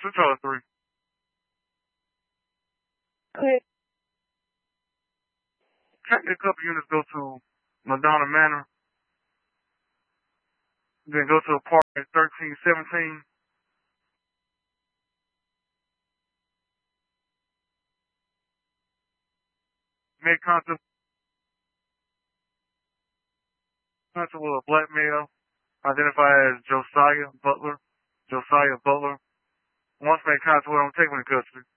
Two total three. Okay. Captain Cup units go to Madonna Manor. Then go to apartment 1317. Make contact with a black male identified as Josiah Butler. Once made contact with him, take him into custody.